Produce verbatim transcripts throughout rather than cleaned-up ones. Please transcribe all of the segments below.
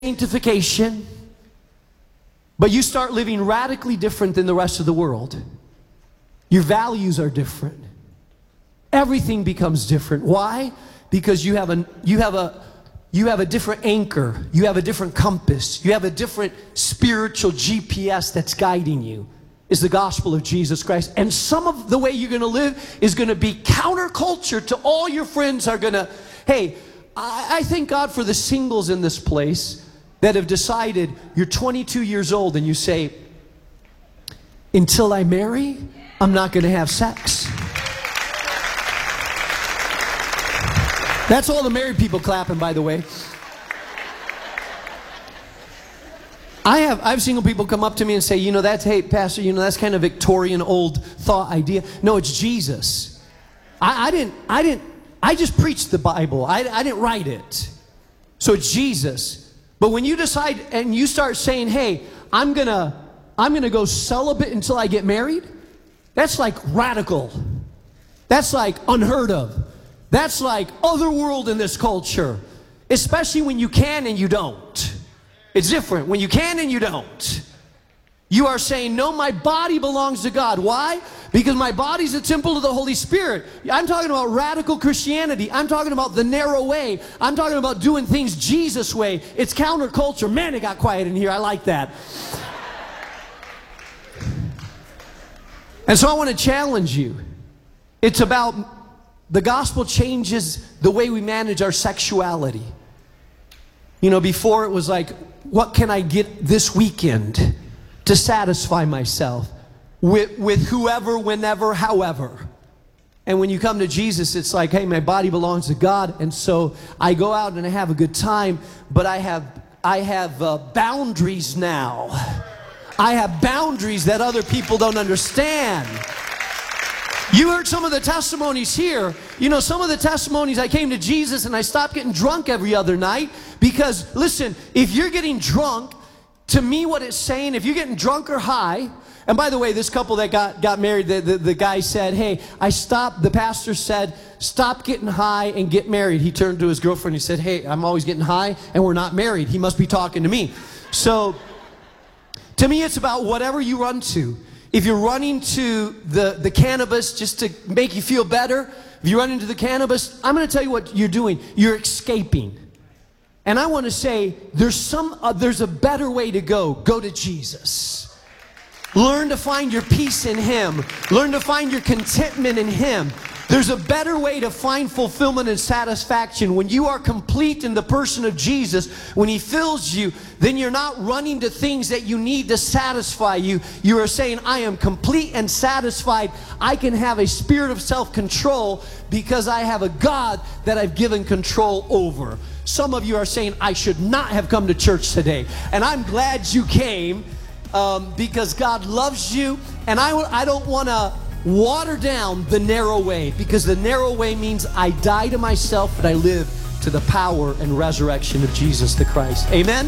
sanctification, but you start living radically different than the rest of the world. Your values are different. Everything becomes different. Why? Because you have a you have a you have a different anchor. You have a different compass. You have a different spiritual G P S that's guiding you. Is the gospel of Jesus Christ. And some of the way you're going to live is going to be counterculture to all your friends are going to, hey, I, I thank God for the singles in this place that have decided you're twenty-two years old and you say, until I marry, I'm not going to have sex. That's all the married people clapping, by the way. I have I have single people come up to me and say, you know, that's, hey, Pastor, you know, that's kind of Victorian old thought idea. No, it's Jesus. I, I didn't, I didn't, I just preached the Bible. I, I didn't write it. So it's Jesus. But when you decide and you start saying, hey, I'm gonna, I'm gonna go celibate until I get married, that's like radical. That's like unheard of. That's like otherworld in this culture. Especially when you can and you don't. It's different when you can and you don't. You are saying, no, my body belongs to God. Why? Because my body's a temple of the Holy Spirit. I'm talking about radical Christianity. I'm talking about the narrow way. I'm talking about doing things Jesus' way. It's counterculture. Man, it got quiet in here. I like that. And so I want to challenge you. It's about the gospel changes the way we manage our sexuality. You know, before it was like, what can I get this weekend to satisfy myself with, with whoever, whenever, however. And when you come to Jesus, it's like, hey, my body belongs to God, and so I go out and I have a good time, but I have, I have uh, boundaries now. I have boundaries that other people don't understand. You heard some of the testimonies here. You know, some of the testimonies, I came to Jesus and I stopped getting drunk every other night because, listen, if you're getting drunk, to me what it's saying, if you're getting drunk or high, and by the way, this couple that got, got married, the, the, the guy said, hey, I stopped, the pastor said, stop getting high and get married. He turned to his girlfriend, he said, hey, I'm always getting high and we're not married. He must be talking to me. So, to me, it's about whatever you run to. If you're running to the, the cannabis just to make you feel better, if you run into the cannabis, I'm going to tell you what you're doing. You're escaping. And I want to say there's some uh, there's a better way to go. Go to Jesus. Learn to find your peace in Him. Learn to find your contentment in Him. There's a better way to find fulfillment and satisfaction. When you are complete in the person of Jesus, when He fills you, then you're not running to things that you need to satisfy you. You are saying, I am complete and satisfied. I can have a spirit of self-control because I have a God that I've given control over. Some of you are saying, I should not have come to church today. And I'm glad you came um, because God loves you. And I, I don't want to water down the narrow way, because the narrow way means I die to myself and I live to the power and resurrection of Jesus the Christ. Amen?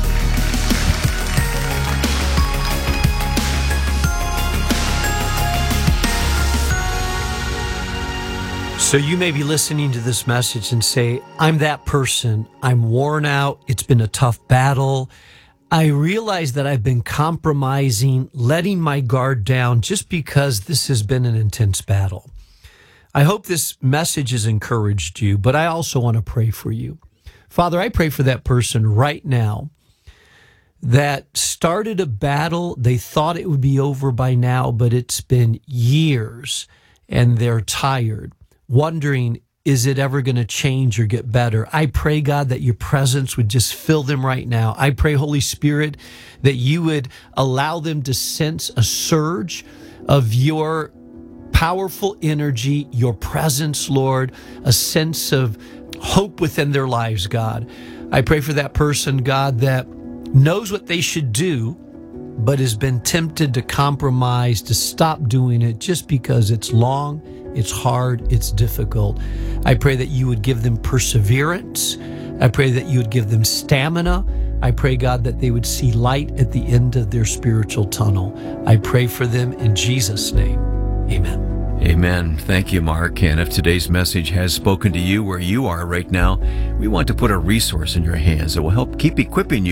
So you may be listening to this message and say, I'm that person. I'm worn out. It's been a tough battle. I realize that I've been compromising, letting my guard down just because this has been an intense battle. I hope this message has encouraged you, but I also want to pray for you. Father, I pray for that person right now that started a battle. They thought it would be over by now, but it's been years and they're tired, wondering, is it ever going to change or get better? I pray, God, that your presence would just fill them right now. I pray, Holy Spirit, that you would allow them to sense a surge of your powerful energy, your presence, Lord, a sense of hope within their lives, God. I pray for that person, God, that knows what they should do, but has been tempted to compromise, to stop doing it just because it's long, it's hard, it's difficult. I pray that you would give them perseverance. I pray that you would give them stamina. I pray, God, that they would see light at the end of their spiritual tunnel. I pray for them in Jesus' name. Amen. Amen. Thank you, Mark. And if today's message has spoken to you where you are right now, we want to put a resource in your hands that will help keep equipping you